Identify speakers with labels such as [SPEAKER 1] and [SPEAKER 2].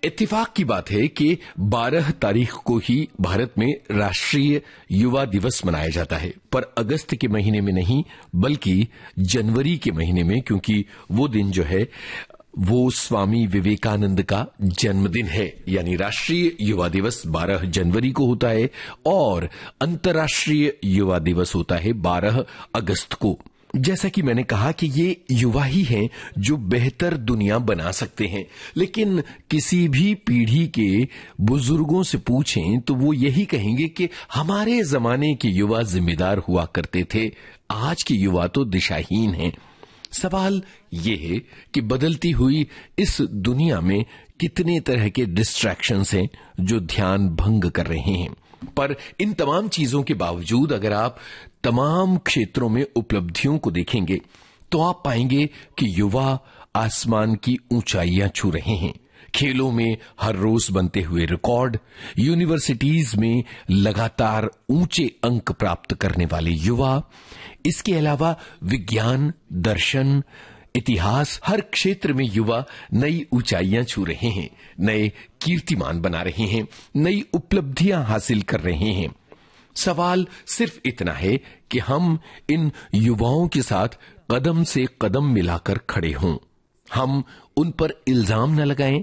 [SPEAKER 1] इत्तेफाक की बात है कि 12 तारीख को ही भारत में राष्ट्रीय युवा दिवस मनाया जाता है, पर अगस्त के महीने में नहीं बल्कि जनवरी के महीने में, क्योंकि वो दिन जो है वो स्वामी विवेकानंद का जन्मदिन है। यानी राष्ट्रीय युवा दिवस 12 जनवरी को होता है और अंतर्राष्ट्रीय युवा दिवस होता है 12 अगस्त को। जैसा कि मैंने कहा कि ये युवा ही हैं जो बेहतर दुनिया बना सकते हैं, लेकिन किसी भी पीढ़ी के बुजुर्गों से पूछें तो वो यही कहेंगे कि हमारे जमाने के युवा जिम्मेदार हुआ करते थे, आज के युवा तो दिशाहीन हैं। सवाल ये है कि बदलती हुई इस दुनिया में कितने तरह के डिस्ट्रैक्शंस हैं जो ध्यान भंग कर रहे हैं। पर इन तमाम चीजों के बावजूद अगर आप तमाम क्षेत्रों में उपलब्धियों को देखेंगे तो आप पाएंगे कि युवा आसमान की ऊंचाइयां छू रहे हैं। खेलों में हर रोज बनते हुए रिकॉर्ड, यूनिवर्सिटीज में लगातार ऊंचे अंक प्राप्त करने वाले युवा, इसके अलावा विज्ञान, दर्शन, इतिहास, हर क्षेत्र में युवा नई ऊंचाइयां छू रहे हैं, नए कीर्तिमान बना रहे हैं, नई उपलब्धियां हासिल कर रहे हैं। सवाल सिर्फ इतना है कि हम इन युवाओं के साथ कदम से कदम मिलाकर खड़े हों। हम उन पर इल्जाम न लगाएं